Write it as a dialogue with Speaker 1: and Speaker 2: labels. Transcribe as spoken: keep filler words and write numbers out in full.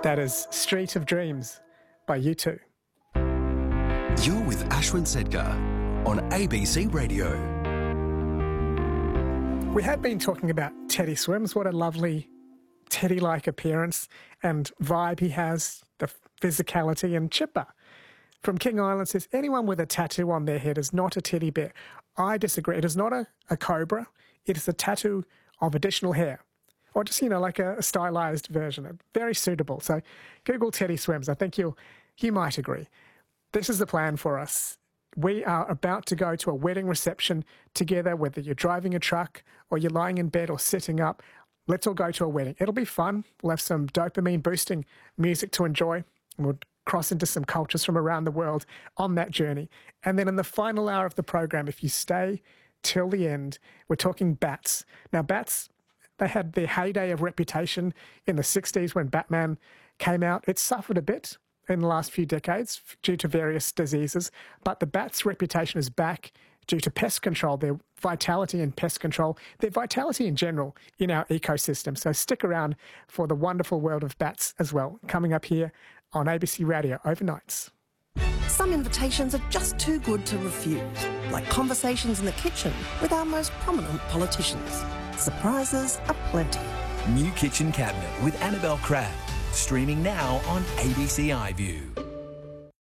Speaker 1: That is Street of Dreams by U two.
Speaker 2: You're with Ashwin Sedgar on A B C Radio.
Speaker 1: We have been talking about Teddy Swims. What a lovely Teddy-like appearance and vibe he has, the physicality, and chipper. From King Island says, anyone with a tattoo on their head is not a teddy bear. I disagree. It is not a, a cobra. It is a tattoo of additional hair. Or just, you know, like a, a stylised version. Very suitable. So Google Teddy Swims. I think you'll, you might agree. This is the plan for us. We are about to go to a wedding reception together, whether you're driving a truck or you're lying in bed or sitting up. Let's all go to a wedding. It'll be fun. We'll have some dopamine-boosting music to enjoy. We'll cross into some cultures from around the world on that journey. And then in the final hour of the program, if you stay till the end, we're talking bats. Now, bats, they had their heyday of reputation in the sixties when Batman came out. It suffered a bit in the last few decades due to various diseases, but the bats' reputation is back due to pest control, their vitality in pest control, their vitality in general in our ecosystem. So stick around for the wonderful world of bats as well, coming up here on A B C Radio overnights.
Speaker 3: Some invitations are just too good to refuse, like conversations in the kitchen with our most prominent politicians. Surprises aplenty.
Speaker 4: New Kitchen Cabinet with Annabelle Crabb, streaming now on A B C iView.